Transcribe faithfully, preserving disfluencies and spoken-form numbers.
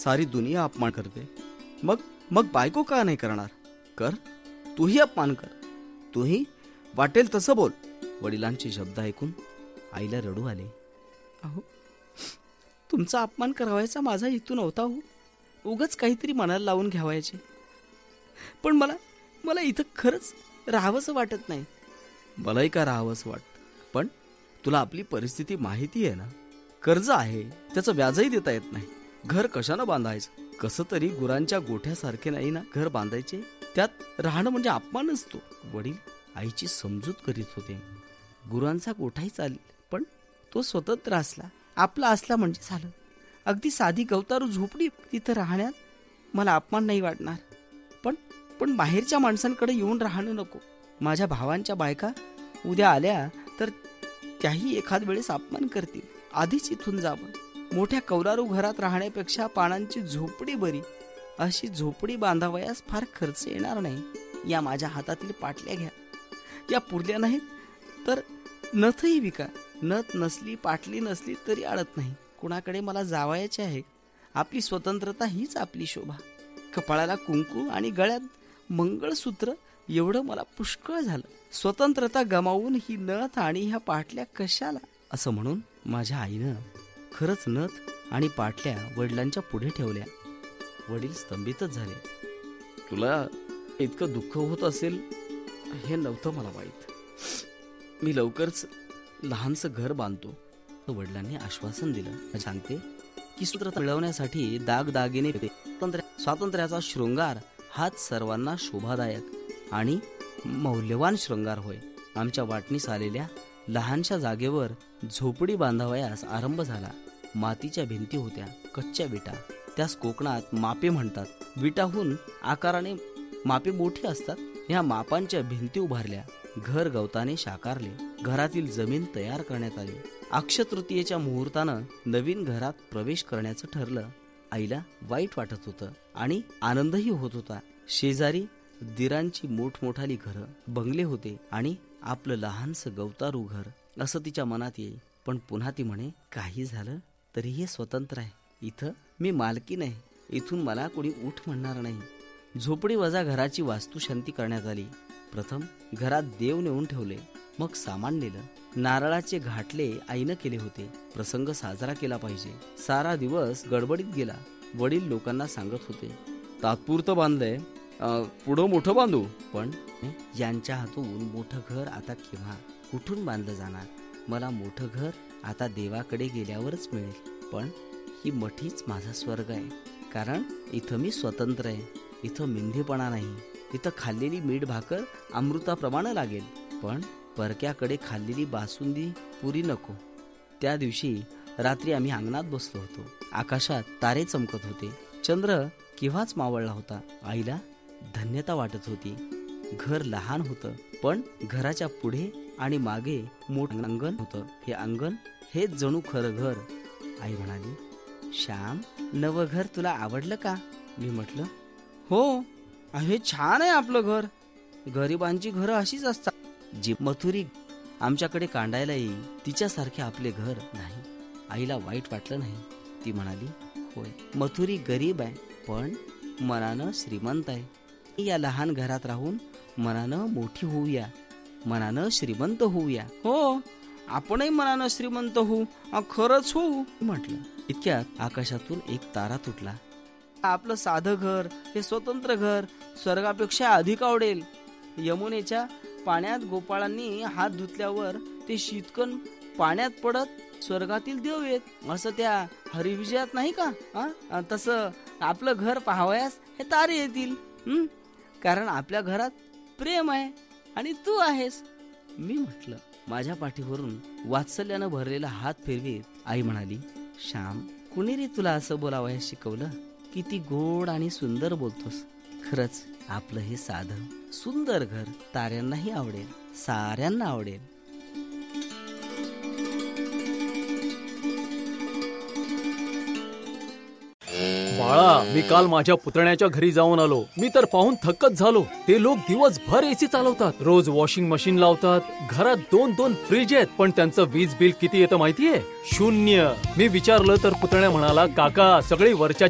सारी दुनिया अपमान करते, मग मग बायको का नाही करणार? कर, तूही अपमान कर, तूही वाटेल तसं बोल. वडिलांचे शब्द ऐकून आईला रडू आले. अहो, तुमचा अपमान करावायचा माझा हेतू नव्हता हो. उगाच काहीतरी मनाला लावून घ्यावायचे. पण मला मला इथं खरंच राहावंसं वाटत नाही. मलाही का राहावंसं वाटतं, पण तुला आपली परिस्थिती माहिती आहे ना. कर्ज आहे, त्याचं व्याजही देता येत नाही. घर कशानं बांधायचं? कसं तरी गुरांच्या गोठ्यासारखे नाही ना घर बांधायचे. त्यात राहणं म्हणजे अपमान असतो. वडील आईची समजूत करीत होते. गुरांचा गोठाही चालेल, पण तो स्वतंत्र असला, आपला असला म्हणजे झालं. अगदी साधी गवतारू झोपडी तिथं राहण्यात मला अपमान नाही वाटणार. पण पण बाहेरच्या माणसांकडे येऊन राहणं नको. माझ्या भावांच्या बायका उद्या आल्या तर त्याही एखाद वेळेस अपमान करतील. आधीच इथून जावं. मोठ्या कौलारू घरात राहण्यापेक्षा पानांची झोपडी बरी. अशी झोपडी बांधावयास फार खर्च येणार नाही. या माझ्या हातातील पाटल्या घ्या. या पुरल्या नाहीत तर नथही विका. नथ नसली, पाटली नसली तरी अडत नाही. कुणाकडे मला जावायचे आहे. आपली स्वतंत्रता हीच आपली शोभा. कपाळाला कुंकू आणि गळ्यात मंगळसूत्र एवढं मला पुष्कळ झालं. स्वतंत्रता गमावून ही नथ आणि ह्या पाटल्या कशाला? असं म्हणून माझ्या आईनं खरंच नथ आणि पाटल्या वडिलांच्या पुढे ठेवल्या. वडील स्तंभितच झाले. तुला इतकं दुःख होत असेल हे नव्हतं मला माहीत. मी लवकरच लहानसं घर बांधतो. वडिलांनी आश्वासन दिलं. सांगते की स्वतंत्रता मिळवण्यासाठी दागदागिने, स्वातंत्र्याचा शृंगार हाच सर्वांना शोभादायक आणि मौल्यवान शृंगार होय. आमच्या वाटणीस आलेल्या लहानशा जागेवर झोपडी बांधावयास आरंभ झाला. मातीच्या भिंती होत्या, कच्च्या विटा. त्यास कोकणात मापे म्हणतात. विटाहून आकाराने मापे मोठी असतात. ह्या मापांच्या भिंती उभारल्या. घर गवताने शाकारले. घरातील जमीन तयार करण्यात आली. अक्षतृतीयेच्या मुहूर्तानं नवीन घरात प्रवेश करण्याचं ठरलं. आईला वाईट वाटत होतं आणि आनंदही होत होता. शेजारी दिरांची मोठमोठाली घरं, बंगले होते आणि आपलं लहानसं गवतारू घर असं तिच्या मनात येई. पण पुन्हा ती म्हणे, काही झालं तरी हे स्वतंत्र आहे. इथं मी मालकी नाही. इथून मला कोणी उठ म्हणणार नाही. झोपडी वजा घराची वास्तुशांती करण्यात आली. प्रथम घरात देव नेऊन ठेवले, मग सामान नेलं. नारळाचे घाटले आईनं केले होते. प्रसंग साजरा केला पाहिजे. सारा दिवस गडबडीत गेला. वडील लोकांना सांगत होते, तात्पुरतं बांधलंय, पुढं मोठं बांधू. पण यांच्या हातून मोठं घर आता केव्हा, कुठून बांधलं जाणार? मला मोठं घर आता देवाकडे गेल्यावरच मिळेल. पण ही मठीच माझा स्वर्ग आहे. कारण इथं मी स्वतंत्र आहे. इथं मिंधेपणा नाही. इथं खाल्लेली मीठ भाकर अमृताप्रमाणे लागेल. पण परक्याकडे खाल्लेली बासुंदी पुरी नको. त्या दिवशी रात्री आम्ही अंगणात बसलो होतो. आकाशात तारे चमकत होते. चंद्र केव्हाच मावळला होता. आईला धन्यता वाटत होती. घर लहान होतं, पण घराच्या पुढे आणि मागे मोठं अंगण होतं. हे अंगण हेच जणू खरं घर. आई म्हणाली, श्याम, नवं घर तुला आवडलं का? मी म्हटलं, हो, हे छान आहे आपलं घर. गरिबांची घरं अशीच असतात. जी मथुरी आमच्याकडे कांडायला येईल तिच्यासारखे आपले घर नाही. आईला वाईट वाटलं नाही. ती म्हणाली, होय, मथुरी गरीब आहे, पण मनानं श्रीमंत आहे. या लहान घरात राहून मनानं मोठी होऊया, मनानं श्रीमंत होऊया. हो, आपणही मनानं श्रीमंत होऊ, खरंच होऊ म्हटलं. इतक्यात आकाशातून एक तारा तुटला. आपलं साधं घर, हे स्वतंत्र घर स्वर्गापेक्षा अधिक आवडेल. यमुनेच्या पाण्यात गोपाळांनी हात धुतल्यावर ते शीतकण पाण्यात पडत स्वर्गातील देव येत, असं त्या हरिविजयात नाही का? तसं आपलं घर पाहावयास हे तारे येतील. हम्म कारण आपल्या घरात प्रेम आहे आणि तू आहेस. मी म्हटलं. माझ्या पाठीवरून वात्सल्यानं भरलेला हात फिरवीत आई म्हणाली, श्याम, कुणी रे तुला असं बोलावयास शिकवलं? किती गोड आणि सुंदर बोलतोस. खरंच आपलं हे साधं सुंदर घर ताऱ्यांनाही आवडेल, साऱ्यांना आवडेल. बाळा, मी काल माझ्या पुतण्याच्या घरी जाऊन आलो. मी तर पाहून थक्कच झालो. ते लोक दिवसभर एसी चालवतात, रोज वॉशिंग मशीन लावतात, घरात दोन दोन फ्रीज आहेत, पण त्यांचं वीज बिल किती येतं माहितीये? शून्य. मी विचारलं तर पुतण्या म्हणाला, काका, सगळी वरच्या